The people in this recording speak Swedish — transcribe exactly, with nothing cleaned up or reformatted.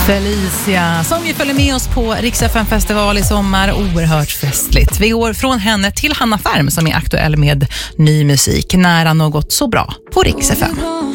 Felicia, som ju följer med oss på Rix F M-festival i sommar. Oerhört festligt. Vi går från henne till Hanna Färm som är aktuell med ny musik. Nära något så bra på Rix F M.